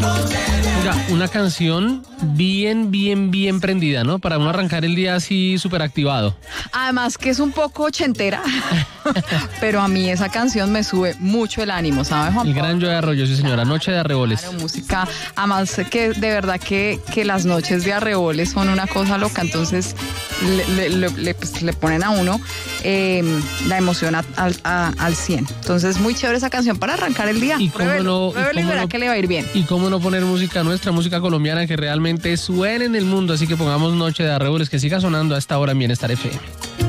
Oiga, una canción bien prendida, ¿no? Para uno arrancar el día así súper activado. Además que es un poco ochentera, pero a mí esa canción me sube mucho el ánimo, ¿sabes, Juan El Pablo? gran Joe Arroyo, sí señora, Noche de Arreboles. Claro, música, además que de verdad que las noches de arreboles son una cosa loca, entonces le ponen a uno la emoción al 100. Entonces muy chévere esa canción para arrancar el día. Y cómo Pruébelo y verá que le va a ir bien. Y cómo no poner música nuestra, música colombiana que realmente suene en el mundo, así que pongamos Noche de Arreboles, que siga sonando a esta hora en Bienestar FM.